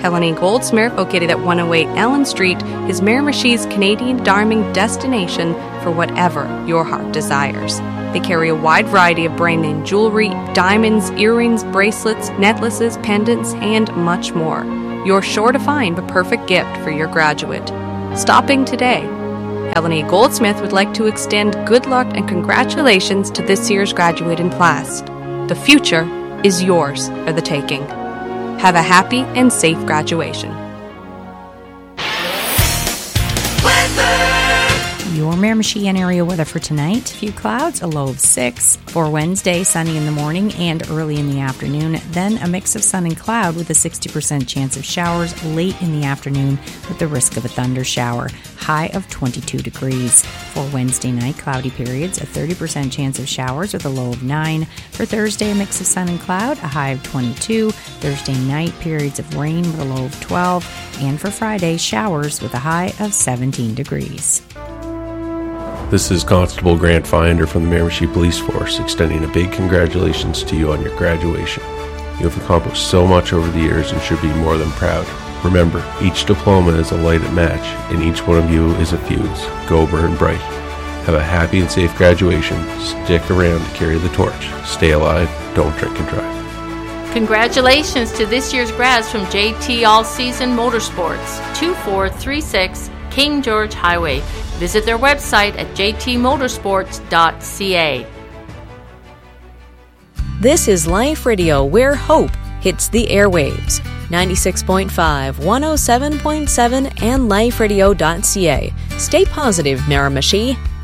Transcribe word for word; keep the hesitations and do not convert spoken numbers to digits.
Helen E. Goldsmith, located at one oh eight Allen Street, is Miramichi's Canadian diamond destination for whatever your heart desires. They carry a wide variety of brand-name jewelry, diamonds, earrings, bracelets, necklaces, pendants, and much more. You're sure to find the perfect gift for your graduate. Stopping today. Helen E. Goldsmith would like to extend good luck and congratulations to this year's graduating class. The future is yours for the taking. Have a happy and safe graduation. Your Miramichi and area weather for tonight. Few clouds, a low of six. For Wednesday, sunny in the morning and early in the afternoon. Then a mix of sun and cloud with a sixty percent chance of showers late in the afternoon with the risk of a thunder shower. High of twenty-two degrees. For Wednesday night, cloudy periods, a thirty percent chance of showers with a low of nine. For Thursday, a mix of sun and cloud, a high of twenty-two. Thursday night, periods of rain with a low of twelve. And for Friday, showers with a high of seventeen degrees. This is Constable Grant Finder from the Miramichi Police Force, extending a big congratulations to you on your graduation. You have accomplished so much over the years and should be more than proud. Remember, each diploma is a lighted match, and each one of you is a fuse. Go burn bright. Have a happy and safe graduation. Stick around to carry the torch. Stay alive. Don't drink and drive. Congratulations to this year's grads from J T All Season Motorsports, two four three six King George Highway. Visit their website at j t motorsports dot c a. This is Life Radio, where hope hits the airwaves. ninety-six point five, one oh seven point seven, and life radio dot c a. Stay positive, Miramichi.